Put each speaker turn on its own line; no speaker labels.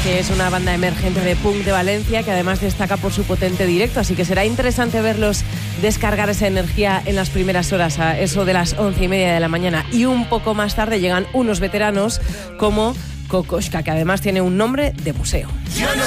que es una banda emergente de punk de Valencia que además destaca por su potente directo, así que será interesante verlos descargar esa energía en las primeras horas, a eso de las 11:30 de la mañana. Y un poco más tarde llegan unos veteranos como Kokoschka, que además tiene un nombre de museo.
Yo no